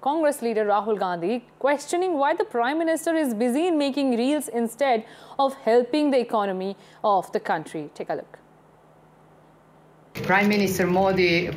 Congress leader Rahul Gandhi questioning why the Prime Minister is busy in making reels instead of helping the economy of the country. Take a look. Prime Minister Modi